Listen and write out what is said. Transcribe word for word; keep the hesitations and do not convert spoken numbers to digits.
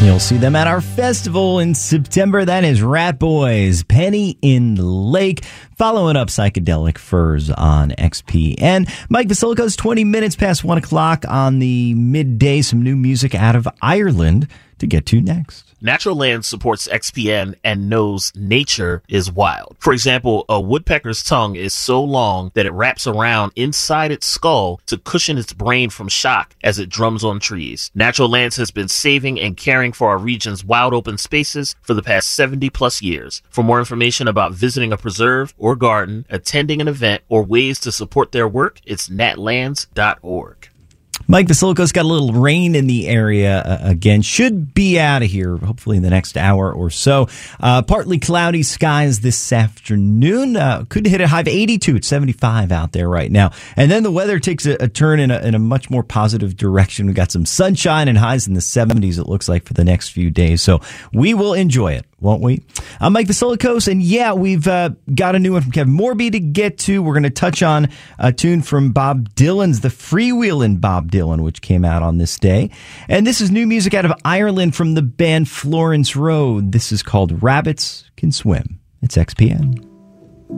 You'll see them at our festival in September. That is Rat Boys, Penny in the Lake. Following up Psychedelic Furs on X P N. Mike Vasilico's twenty minutes past one o'clock on the midday. Some new music out of Ireland to get to next. Natural Lands supports X P N and knows nature is wild. For example, a woodpecker's tongue is so long that it wraps around inside its skull to cushion its brain from shock as it drums on trees. Natural Lands has been saving and caring for our region's wild open spaces for the past seventy plus years. For more information about visiting a preserve or garden, attending an event, or ways to support their work, it's natlands dot org. Mike Vasilico's got a little rain in the area uh, again. Should be out of here, hopefully in the next hour or so. Uh, partly cloudy skies this afternoon. Uh, could hit a high of eighty-two. It's seventy-five out there right now. And then the weather takes a, a turn in a, in a much more positive direction. We've got some sunshine and highs in the seventies, it looks like, for the next few days. So we will enjoy it, won't we? I'm Mike Vasilikos, and yeah, we've uh, got a new one from Kevin Morby to get to. We're going to touch on a tune from Bob Dylan's The Freewheelin' Bob Dylan, which came out on this day. And this is new music out of Ireland from the band Florence Road. This is called Rabbits Can Swim. It's X P N.